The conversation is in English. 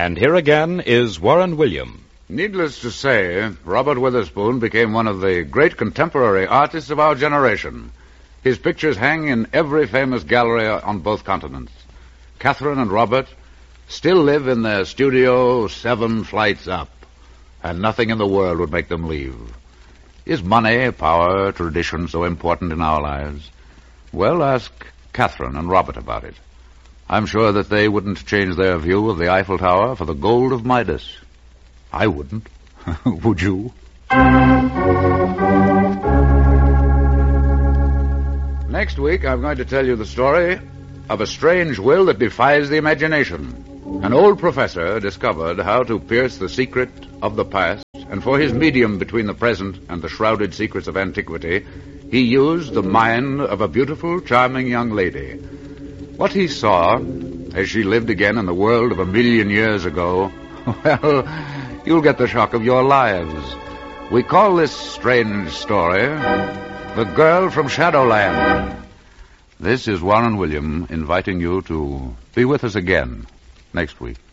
And here again is Warren William. Needless to say, Robert Witherspoon became one of the great contemporary artists of our generation. His pictures hang in every famous gallery on both continents. Catherine and Robert still live in their studio 7 flights up, and nothing in the world would make them leave. Is money, power, tradition so important in our lives? Well, ask Catherine and Robert about it. I'm sure that they wouldn't change their view of the Eiffel Tower for the gold of Midas. I wouldn't. Would you? Next week, I'm going to tell you the story of a strange will that defies the imagination. An old professor discovered how to pierce the secret of the past, and for his medium between the present and the shrouded secrets of antiquity, he used the mind of a beautiful, charming young lady. What he saw, as she lived again in the world of 1,000,000 years ago, well, you'll get the shock of your lives. We call this strange story The Girl from Shadowland. This is Warren William inviting you to be with us again next week.